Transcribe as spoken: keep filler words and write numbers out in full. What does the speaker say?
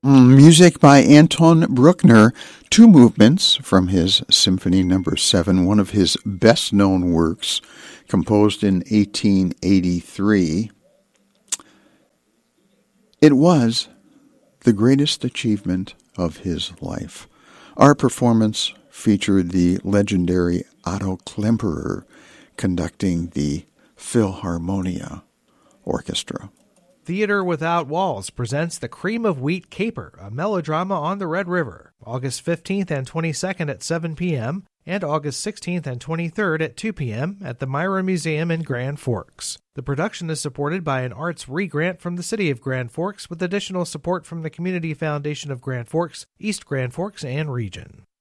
Music by Anton Bruckner, two movements from his Symphony Number seven, one of his best-known works, composed in eighteen eighty-three. It was the greatest achievement of his life. Our performance featured the legendary Otto Klemperer conducting the Philharmonia Orchestra. Theater Without Walls presents The Cream of Wheat Caper, a melodrama on the Red River, August fifteenth and twenty-second at seven p.m. and August sixteenth and twenty-third at two p.m. at the Myra Museum in Grand Forks. The production is supported by an arts re-grant from the City of Grand Forks with additional support from the Community Foundation of Grand Forks, East Grand Forks, and Region.